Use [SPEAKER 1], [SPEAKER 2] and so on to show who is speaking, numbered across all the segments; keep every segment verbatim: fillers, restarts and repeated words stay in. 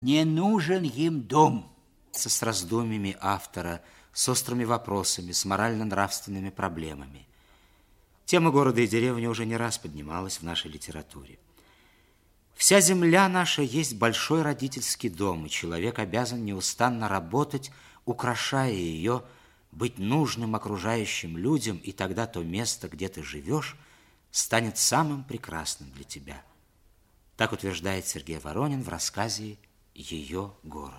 [SPEAKER 1] Не нужен им дом.
[SPEAKER 2] С раздумьями автора, с острыми вопросами, с морально-нравственными проблемами. Тема города и деревни уже не раз поднималась в нашей литературе. Вся земля наша есть большой родительский дом, и человек обязан неустанно работать, украшая ее, быть нужным окружающим людям, и тогда то место, где ты живешь, станет самым прекрасным для тебя. Так утверждает Сергей Воронин в рассказе «Ее город».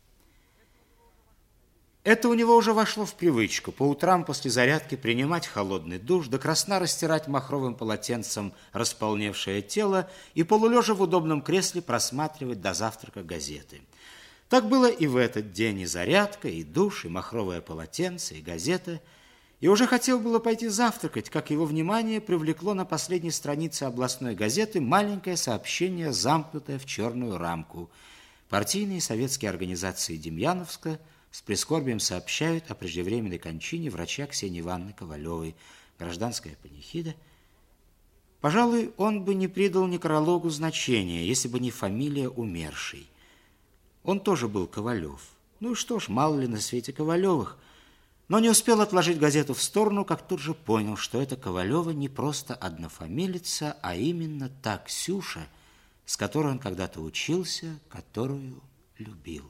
[SPEAKER 2] Это у него уже вошло в привычку по утрам после зарядки принимать холодный душ, до красна растирать махровым полотенцем располневшее тело и полулежа в удобном кресле просматривать до завтрака газеты. Так было и в этот день: и зарядка, и душ, и махровое полотенце, и газета. И уже хотел было пойти завтракать, как его внимание привлекло на последней странице областной газеты маленькое сообщение, замкнутое в черную рамку. Партийные советские организации Демьяновска с прискорбием сообщают о преждевременной кончине врача Ксении Ивановны Ковалевой. Гражданская панихида. Пожалуй, он бы не придал некрологу значения, если бы не фамилия умершей. Он тоже был Ковалев. Ну и что ж, мало ли на свете Ковалевых. Но не успел отложить газету в сторону, как тут же понял, что это Ковалева не просто однофамилица, а именно та Ксюша, с которой он когда-то учился, которую любил.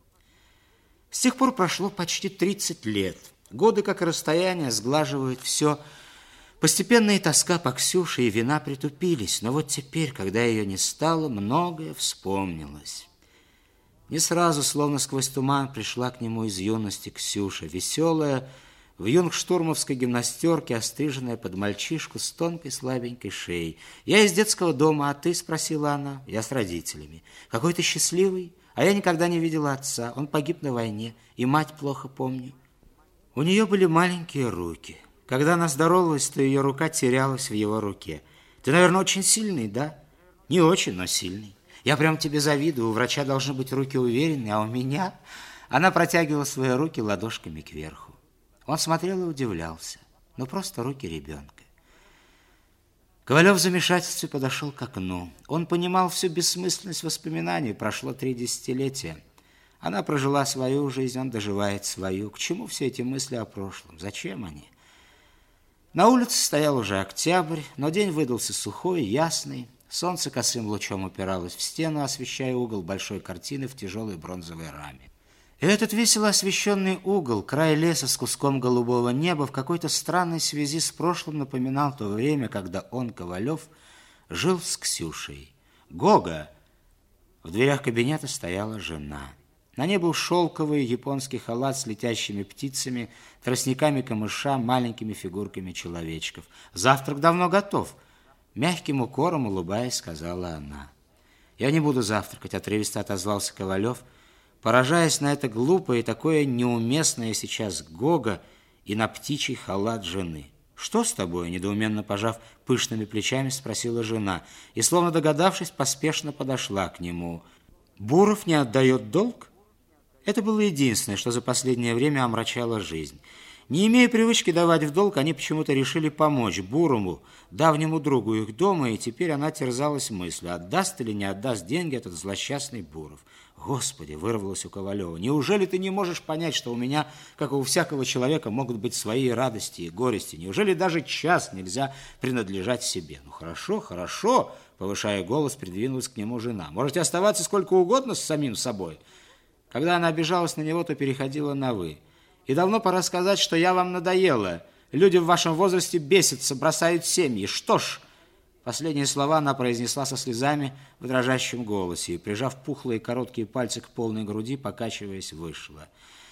[SPEAKER 2] С тех пор прошло почти тридцать лет. Годы, как и расстояние, сглаживают все. Постепенно и тоска по Ксюше, и вина притупились. Но вот теперь, когда ее не стало, многое вспомнилось. Не сразу, словно сквозь туман, пришла к нему из юности Ксюша, веселая, в юнгштурмовской гимнастерке, остриженная под мальчишку с тонкой слабенькой шеей. «Я из детского дома, а ты?» – спросила она. «Я с родителями». «Какой ты счастливый? А я никогда не видела отца. Он погиб на войне, и мать плохо помню». У нее были маленькие руки. Когда она здоровалась, то ее рука терялась в его руке. «Ты, наверное, очень сильный, да?» «Не очень, но сильный. Я прям тебе завидую. У врача должны быть руки уверенные, а у меня...» Она протягивала свои руки ладошками кверху. Он смотрел и удивлялся. Ну, просто руки ребенка. Ковалев в замешательстве подошел к окну. Он понимал всю бессмысленность воспоминаний. Прошло три десятилетия. Она прожила свою жизнь, он доживает свою. К чему все эти мысли о прошлом? Зачем они? На улице стоял уже октябрь, но день выдался сухой, ясный. Солнце косым лучом упиралось в стену, освещая угол большой картины в тяжелой бронзовой раме. И этот весело освещенный угол, край леса с куском голубого неба, в какой-то странной связи с прошлым напоминал то время, когда он, Ковалев, жил с Ксюшей. «Гога!» В дверях кабинета стояла жена. На ней был шелковый японский халат с летящими птицами, тростниками камыша, маленькими фигурками человечков. «Завтрак давно готов!» Мягким укором, улыбаясь, сказала она. «Я не буду завтракать», — отрывисто отозвался Ковалев, поражаясь на это глупое и такое неуместное сейчас Гога и на птичий халат жены. «Что с тобой?» — недоуменно пожав пышными плечами, спросила жена, и, словно догадавшись, поспешно подошла к нему. «Буров не отдает долг?» Это было единственное, что за последнее время омрачало жизнь. Не имея привычки давать в долг, они почему-то решили помочь Бурому, давнему другу их дома, и теперь она терзалась мыслью, отдаст или не отдаст деньги этот злосчастный Буров. «Господи!» — вырвалось у Ковалева. «Неужели ты не можешь понять, что у меня, как и у всякого человека, могут быть свои радости и горести? Неужели даже час нельзя принадлежать себе?» «Ну, хорошо, хорошо!» — повышая голос, придвинулась к нему жена. «Можете оставаться сколько угодно с самим собой». Когда она обижалась на него, то переходила на «вы». «И давно пора сказать, что я вам надоела. Люди в вашем возрасте бесятся, бросают семьи. Что ж...» Последние слова она произнесла со слезами в дрожащем голосе и, прижав пухлые короткие пальцы к полной груди, покачиваясь, вышла.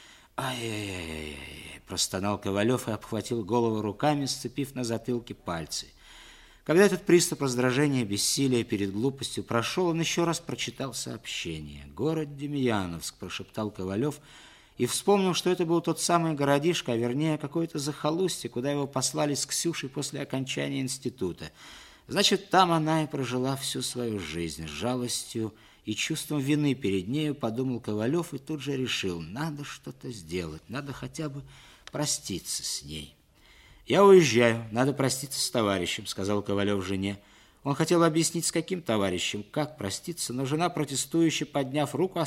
[SPEAKER 2] «Ай-яй-яй-яй!» – простонал Ковалев и обхватил голову руками, сцепив на затылке пальцы. Когда этот приступ раздражения и бессилия перед глупостью прошел, он еще раз прочитал сообщение. «Город Демьяновск», – прошептал Ковалев, и вспомнил, что это был тот самый городишко, а вернее какое-то захолустье, куда его послали с Ксюшей после окончания института. Значит, там она и прожила всю свою жизнь. С жалостью и чувством вины перед нею подумал Ковалев и тут же решил, надо что-то сделать, надо хотя бы проститься с ней. «Я уезжаю, надо проститься с товарищем», — сказал Ковалев жене. Он хотел объяснить, с каким товарищем, как проститься, но жена, протестующе подняв руку,